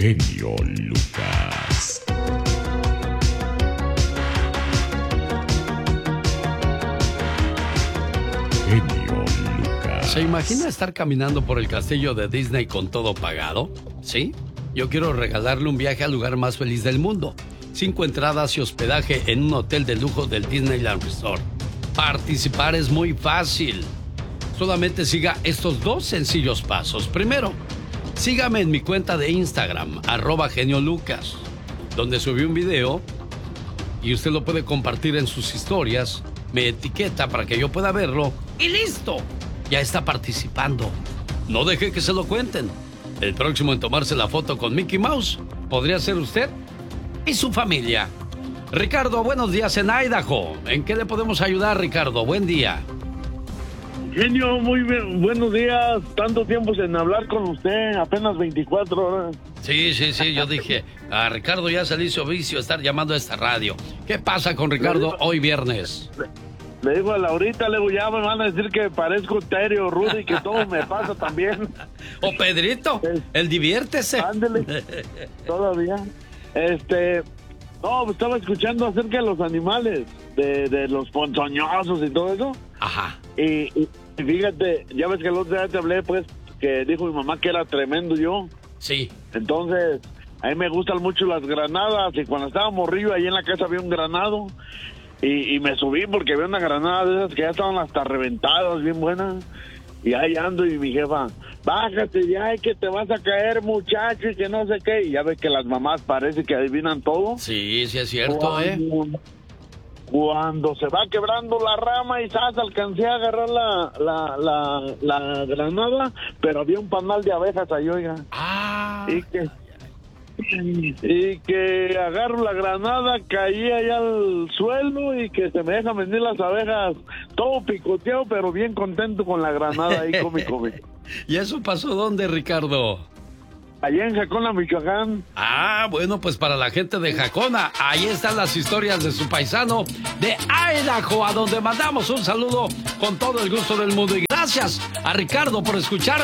Genio Lucas. Genio Lucas. ¿Se imagina estar caminando por el castillo de Disney con todo pagado? ¿Sí? Yo quiero regalarle un viaje al lugar más feliz del mundo. 5 entradas y hospedaje en un hotel de lujo del Disneyland Resort. Participar es muy fácil. Solamente siga estos 2 sencillos pasos. Primero, sígame en mi cuenta de Instagram, @geniolucas, donde subí un video y usted lo puede compartir en sus historias. Me etiqueta para que yo pueda verlo y ¡listo! Ya está participando. No deje que se lo cuenten. El próximo en tomarse la foto con Mickey Mouse podría ser usted y su familia. Ricardo, buenos días en Idaho. ¿En qué le podemos ayudar, Ricardo? Buen día. Genio, muy bien, buenos días. Tanto tiempo sin hablar con usted, apenas 24 horas. Sí, yo dije, a Ricardo ya se le hizo vicio estar llamando a esta radio. ¿Qué pasa con Ricardo hoy viernes? Le digo a Laurita, luego ya me van a decir que parezco Terry o Rudy, que todo me pasa también. O Pedrito, el diviértese. Ándele, todavía. No, estaba escuchando acerca de los animales, de los ponzoñosos y todo eso. Ajá. Y fíjate, ya ves que el otro día te hablé, pues, que dijo mi mamá que era tremendo yo. Sí. Entonces, a mí me gustan mucho las granadas, y cuando estaba morrillo, ahí en la casa había un granado, y me subí porque había una granada de esas que ya estaban hasta reventadas, bien buenas, y ahí ando, y mi jefa, bájate ya, que te vas a caer, muchacho, y que no sé qué, y ya ves que las mamás parece que adivinan todo. Sí, es cierto, Cuando se va quebrando la rama y ¡zas! Alcancé a agarrar la granada, pero había un panal de abejas ahí, oiga. Y que agarro la granada, caí allá al suelo y que se me dejan venir las abejas, todo picoteado, pero bien contento con la granada ahí, come. ¿Y eso pasó dónde, Ricardo? Allá en Jacona, Michoacán. Ah, bueno, pues para la gente de Jacona, ahí están las historias de su paisano de Idaho, a donde mandamos un saludo con todo el gusto del mundo. Y gracias a Ricardo por escuchar.